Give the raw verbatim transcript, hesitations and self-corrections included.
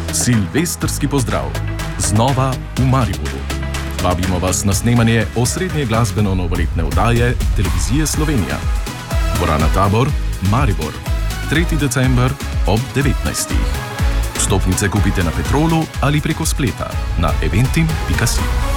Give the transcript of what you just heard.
Silvestrski pozdrav, znova v Mariboru. Vabimo vas na snemanje osrednje glasbeno-novoletne oddaje Televizije Slovenija. Dvorana Tabor, Maribor, tretji december ob devetnajstih. Vstopnice kupite na Petrolu ali preko spleta na eventim pika si.